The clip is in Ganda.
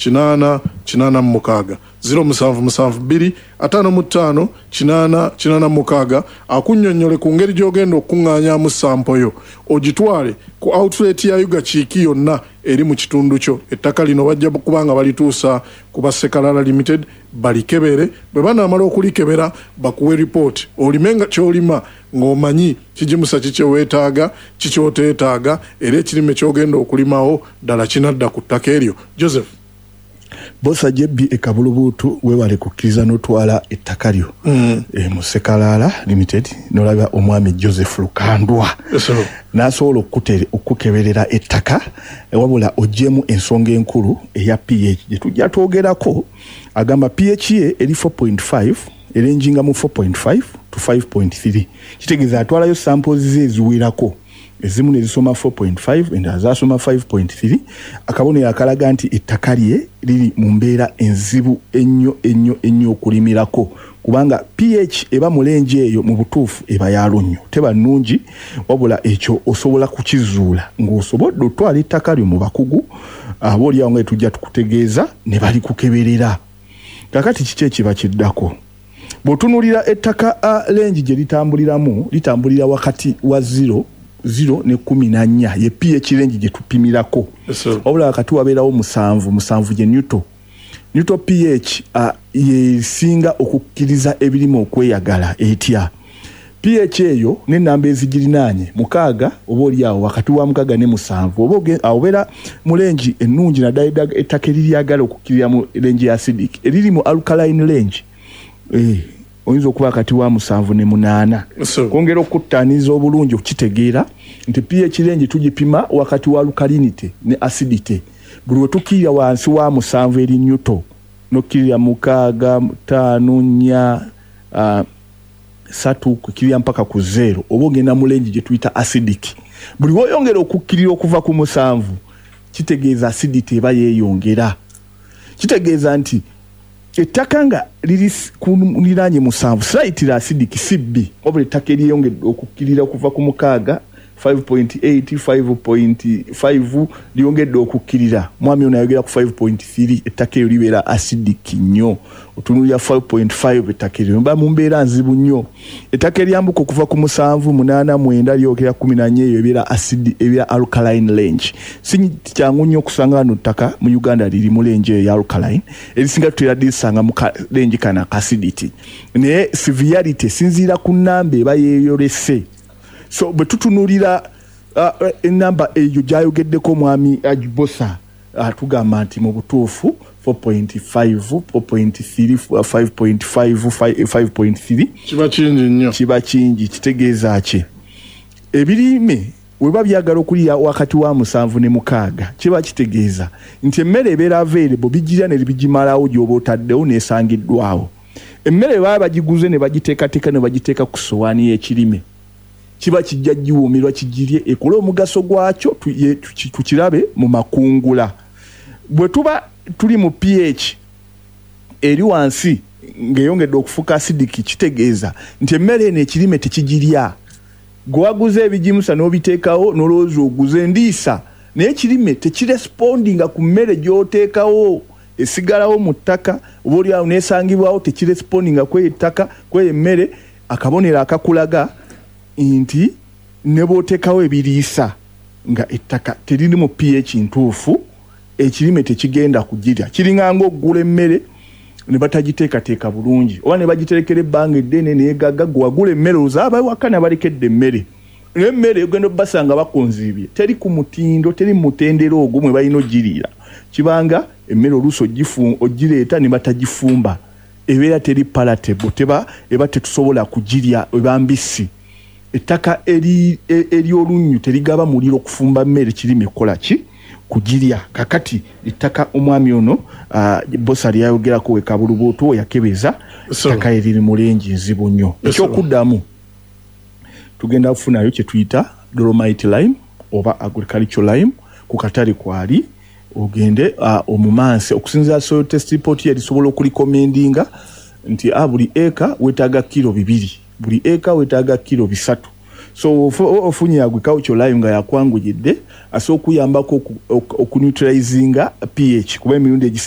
886 077 55 886 akunnyonnyole ku ngeri gy'ogenda okuŋŋaanyaamu sampo yo ogitwale ku outlet ya Yuga Kiiki yonna eri mu kitundu kyo. Ettaka lino bajja kubanga balituusa ku Basekalala Limited balikebere, bwe banaamala okulikebera bakuwe report olime nga kyolima ng'omanyi kijimusa kikyeweetaaga kikyoteetaaga era ekirime kyogenda okulimawo ddala kinadda ku ttaka eryo. Joseph Bosa JB ekabulubuutu wewale kukkiriza n'otwala ettaka lyo mu Sekalala Limited n'olaba omwami Joseph Lukandwa n'asobola okukeberera ettaka wabula ogyemu ensonga enkulu eya pH gye tujja twogerako. Agamba pH ye eri 4.5 erenjinga mu 4.5 to 5.3 kitegeeza atwalayo samples ze eziwerako ezimu ne zisoma 4.5 endala zasoma 5.3 akabonero akalaga nti ettaka lye liri mu mbeera enzibu ennyo okulimirako kubanga pH eba mulenje eyo mu butuufu eba yalo nnyo teba nnungi wabula ekyo osobola kukizuula ng'osobodde otwala ettaka lyo mu bakugu oli awo nga tujja tukutegeeza ne bali kukeberera. Kakati kiki ekiba kiddako bw'otunuulira ettaka lengi gye litambulira wakati wa 0 ne 14 ye pH range gye tupimirako wabula wakati wabeerawo 7 gye Newton pH yesinga okukkiriza ebirimu okweyagala etya pH eyo n'ennamba ezigirinaanye 6 oba oliawo wakati wa 6 ne 7 oba obeera mu lengi ennungi naddala ettaka eriryagala okukkirira mu lengi ya acidic eriri mu alkaline range oyinza okuba wakati wa 7 ne 8 kwongera okuttaaniza obulungi okitegeera nti pH range tugipima wakati wa alkalinity ne acidity buli we tukkirira wansi wa 7 eri Newton nokkirira 6 5 4 3 kukkirira mpaka ku 0 oba ogenda mu lengi gye tuyita acidic buli woyongera okukkirira okuva ku 7 kitegeeza acidity eba yeeyongera kitegeeza nti ettaka nga liri kuliraanye 7 slightly acidic CB wabula ettaka eryeyongedde okukkirira okuva ku 6 5.8 5.5 lyongedde okukkirira mwami ono ayogera ku 5.3 ettaka eryo libeera acidic nnyo otunulira 5.5 ettaka eryo mba mu mbeera nzibu nnyo ettaka eryambuka okuva ku 7 8 9 lyogera 14 eyo ebeera acid ebeera alkaline range si kyangu nnyo okusanga no ttaka mu Uganda liri mu range ya alkaline erisinga tutera disanga mu range kana acidity naye severity sinzira ku nnamba eba yeeyolese. So betutunulira enamba eyo gyayogeddeko mwami Ajibosa tugamba nti mu butuufu 4.5 4.3 5.5 5.3 kiba kingi nnyo kiba kingi kitegeeza ki ebirime weba byagala okuliya wakati wa 7 ne 6 kiba kitegeeza nti emmere ebeera available bijira ne bijimalawo gy'oba otaddewo neesangiddwawo emmere baba bagiguze ne bagiteekateeka ne bagiteeka ku sowaani y'ekirime kiba kijja giwuumirwa kijirye ekola omugaso gwakyo tukirabe mu makungula bwe tuba tuli mu pH eri wansi ng'eyongedde okufuuka acidic kitegeeza nti emmere eno ekirime tekigirya gwaguze ebijimusa n'obiteekawo n'olowooza oguze ndiisa naye ekirime tekirespondinga ku mmere gy'oteekawo esigalawo mu ttaka oba oli awo neesangibwawo tekirespondinga kweyo ettaka kweyo emmere akabonero akakulaga nti ne booteekawo ebiriisa nga ettaka teriri mu pH ntuufu ekirime tekigenda kugirya kiringa ng'oggula emmere ne batagiteekateeka bulungi oba ne bagiterekera ebbanga eddene neegaga gwagula emmere ozaaba wakana balekedde emmere n'emmere ogenda basanga bakonziibye teri ku mutindo teri mu mutendero ogwo mwe balina ogiriira kibanga emmere oluusi ogireeta ne batagifumba ebeera teri palatable eba tetusobola kugirya eba mbisi ettaka ery'olunnyu terigaba muliro okufumba mmere kirime kola ki kugirya kakati ettaka omwami ono Bosa lyayogerako we kabulubuutu yakebeza ettaka eriri mu lengi nzibu nnyo ekyokuddamu tugenda kufunayo kye tuyita dolomite lime oba agricultural lime ku katale kwali ogende omumansi okusinza soil test report erisobola okulikomendinga nti buli eka wetaaga kilo 2 buli eka wetaaga kilo 3 so ofunye agricultural lime nga yakwangujidde aso okuyambako okuneutralizinga pH kuba emirundi